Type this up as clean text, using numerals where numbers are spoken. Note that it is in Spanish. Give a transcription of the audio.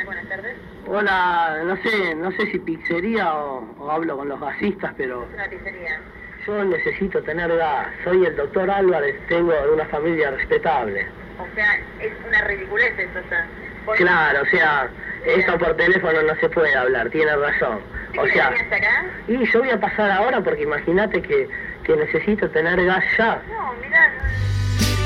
Hola, buenas tardes. Hola, no sé si pizzería o hablo con los gasistas, pero Es una pizzería. yo necesito tener gas. Soy el doctor Álvarez, tengo una familia respetable. O sea, es una ridiculez entonces. Claro, o sea, esto por teléfono no se puede hablar, tiene razón. O sea, hasta acá? y yo voy a pasar ahora porque imagínate que necesito tener gas ya. No, mirá,